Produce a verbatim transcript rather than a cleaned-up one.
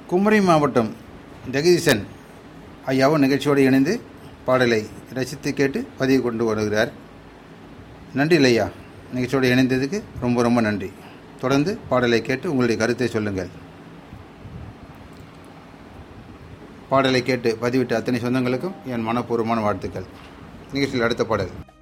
குமரி மாவட்டம் ஜெகதீசன் ஐயாவும் நிகழ்ச்சியோடு இணைந்து பாடலை ரசித்து கேட்டு பதிவு கொண்டு வருகிறார். நன்றி ஐயா, நிகழ்ச்சியோடு இணைந்ததுக்கு ரொம்ப ரொம்ப நன்றி. தொடர்ந்து பாடலை கேட்டு உங்களுடைய கருத்தை சொல்லுங்கள். பாடலை கேட்டு பதிவிட்ட அத்தனை சொந்தங்களுக்கும் என் மனப்பூர்வமான வாழ்த்துக்கள். நிகழ்ச்சியில் அடுத்த பாடல்.